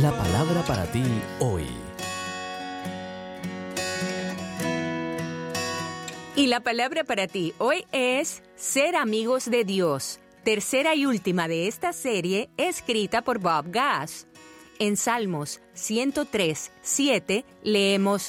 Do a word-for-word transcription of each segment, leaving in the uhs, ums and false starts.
La palabra para ti hoy. Y la palabra para ti hoy es ser amigos de Dios, tercera y última de esta serie, escrita por Bob Gass. En Salmos ciento tres, siete leemos: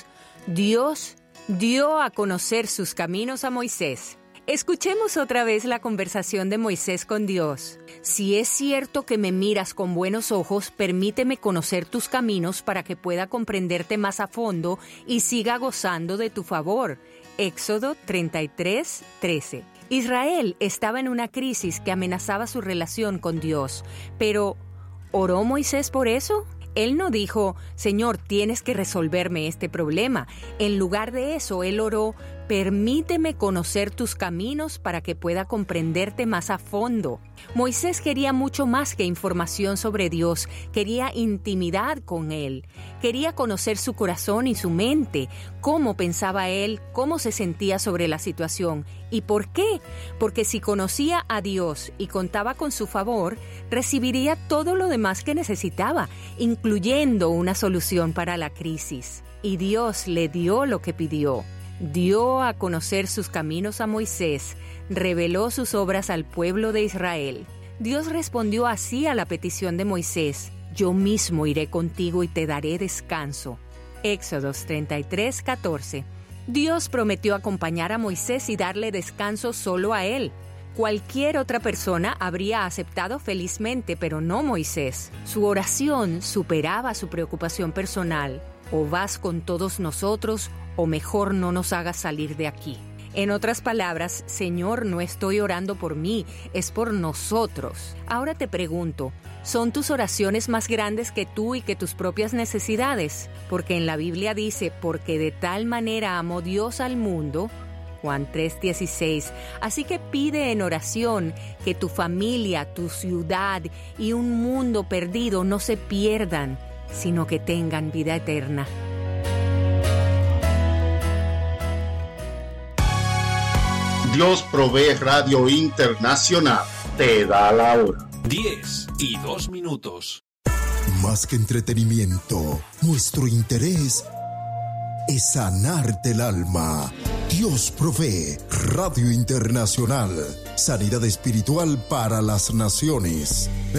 Dios dio a conocer sus caminos a Moisés. Escuchemos otra vez la conversación de Moisés con Dios. Si es cierto que me miras con buenos ojos, permíteme conocer tus caminos para que pueda comprenderte más a fondo y siga gozando de tu favor. Éxodo treinta y tres, trece. Israel estaba en una crisis que amenazaba su relación con Dios, pero ¿oró Moisés por eso? Él no dijo: Señor, tienes que resolverme este problema. En lugar de eso, él oró: permíteme conocer tus caminos para que pueda comprenderte más a fondo. Moisés quería mucho más que información sobre Dios, quería intimidad con Él, quería conocer su corazón y su mente, cómo pensaba Él, cómo se sentía sobre la situación. ¿Y por qué? Porque si conocía a Dios y contaba con su favor, recibiría todo lo demás que necesitaba, incluyendo una solución para la crisis. Y Dios le dio lo que pidió. Dio a conocer sus caminos a Moisés, reveló sus obras al pueblo de Israel. Dios respondió así a la petición de Moisés: yo mismo iré contigo y te daré descanso. Éxodo treinta y tres, catorce. Dios prometió acompañar a Moisés y darle descanso solo a él. Cualquier otra persona habría aceptado felizmente, pero no Moisés. Su oración superaba su preocupación personal. O vas con todos nosotros, o mejor no nos hagas salir de aquí. En otras palabras, Señor, no estoy orando por mí, es por nosotros. Ahora te pregunto, ¿son tus oraciones más grandes que tú y que tus propias necesidades? Porque en la Biblia dice: porque de tal manera amó Dios al mundo, Juan tres, dieciséis. Así que pide en oración que tu familia, tu ciudad y un mundo perdido no se pierdan, sino que tengan vida eterna. Dios Provee Radio Internacional te da la hora. diez y dos minutos. Más que entretenimiento, nuestro interés es sanarte el alma. Dios Provee Radio Internacional. Sanidad espiritual para las naciones.